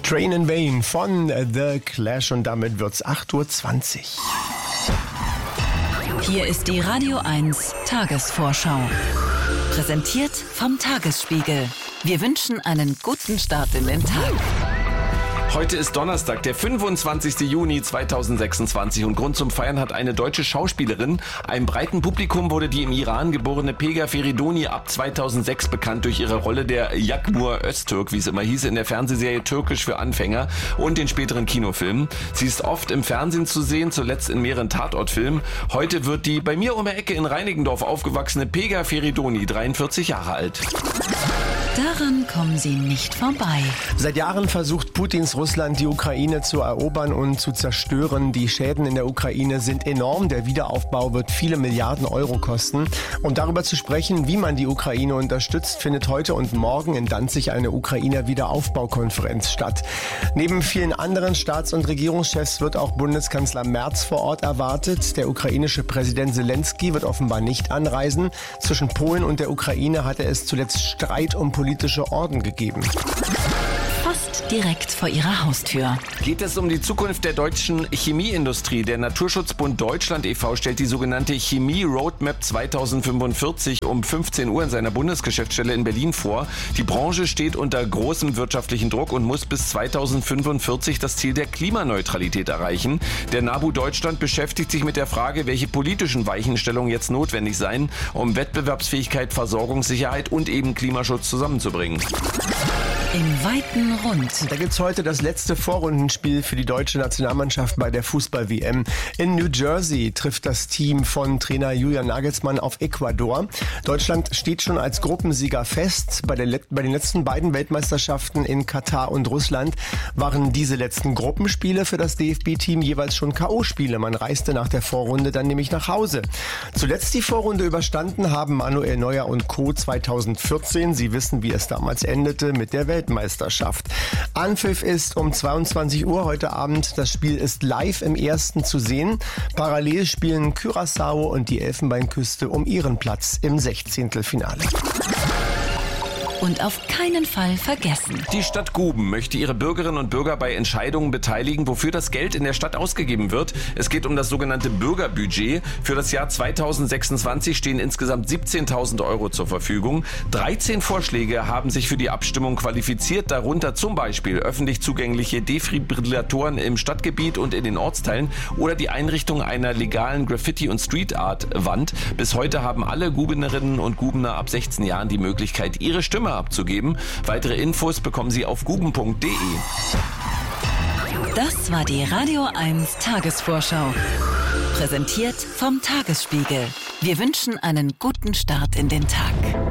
Train in Vain von The Clash und damit wird's 8:20 Uhr. Hier ist die Radio 1 Tagesvorschau. Präsentiert vom Tagesspiegel. Wir wünschen einen guten Start in den Tag. Heute ist Donnerstag, der 25. Juni 2026 und Grund zum Feiern hat eine deutsche Schauspielerin. Einem breiten Publikum wurde die im Iran geborene Pega Feridoni ab 2006 bekannt durch ihre Rolle der Yakmur Öztürk, wie es immer hieß, in der Fernsehserie Türkisch für Anfänger und den späteren Kinofilmen. Sie ist oft im Fernsehen zu sehen, zuletzt in mehreren Tatortfilmen. Heute wird die bei mir um die Ecke in Reinickendorf aufgewachsene Pega Feridoni 43 Jahre alt. Daran kommen Sie nicht vorbei. Seit Jahren versucht Putins Russland, die Ukraine zu erobern und zu zerstören. Die Schäden in der Ukraine sind enorm. Der Wiederaufbau wird viele Milliarden Euro kosten. Und darüber zu sprechen, wie man die Ukraine unterstützt, findet heute und morgen in Danzig eine Ukraine-Wiederaufbaukonferenz statt. Neben vielen anderen Staats- und Regierungschefs wird auch Bundeskanzler Merz vor Ort erwartet. Der ukrainische Präsident Zelensky wird offenbar nicht anreisen. Zwischen Polen und der Ukraine hatte es zuletzt Streit um politische Orden gegeben. Fast direkt vor Ihrer Haustür. Geht es um die Zukunft der deutschen Chemieindustrie? Der Naturschutzbund Deutschland e.V. stellt die sogenannte Chemie Roadmap 2045 um 15 Uhr in seiner Bundesgeschäftsstelle in Berlin vor. Die Branche steht unter großem wirtschaftlichen Druck und muss bis 2045 das Ziel der Klimaneutralität erreichen. Der NABU Deutschland beschäftigt sich mit der Frage, welche politischen Weichenstellungen jetzt notwendig seien, um Wettbewerbsfähigkeit, Versorgungssicherheit und eben Klimaschutz zusammenzubringen. Im weiten Rund. Da gibt's heute das letzte Vorrundenspiel für die deutsche Nationalmannschaft bei der Fußball-WM. In New Jersey trifft das Team von Trainer Julian Nagelsmann auf Ecuador. Deutschland steht schon als Gruppensieger fest. Bei den letzten beiden Weltmeisterschaften in Katar und Russland waren diese letzten Gruppenspiele für das DFB-Team jeweils schon K.O.-Spiele. Man reiste nach der Vorrunde dann nämlich nach Hause. Zuletzt die Vorrunde überstanden haben Manuel Neuer und Co. 2014. Sie wissen, wie es damals endete mit der Weltmeisterschaft. Anpfiff ist um 22 Uhr heute Abend. Das Spiel ist live im Ersten zu sehen. Parallel spielen Curaçao und die Elfenbeinküste um ihren Platz im 16. Finale. Und auf keinen Fall vergessen. Die Stadt Guben möchte ihre Bürgerinnen und Bürger bei Entscheidungen beteiligen, wofür das Geld in der Stadt ausgegeben wird. Es geht um das sogenannte Bürgerbudget. Für das Jahr 2026 stehen insgesamt 17.000 Euro zur Verfügung. 13 Vorschläge haben sich für die Abstimmung qualifiziert, darunter zum Beispiel öffentlich zugängliche Defibrillatoren im Stadtgebiet und in den Ortsteilen oder die Einrichtung einer legalen Graffiti- und Street-Art-Wand. Bis heute haben alle Gubenerinnen und Gubener ab 16 Jahren die Möglichkeit, ihre Stimme abzugeben. Weitere Infos bekommen Sie auf guben.de. Das war die Radio 1 Tagesvorschau. Präsentiert vom Tagesspiegel. Wir wünschen einen guten Start in den Tag.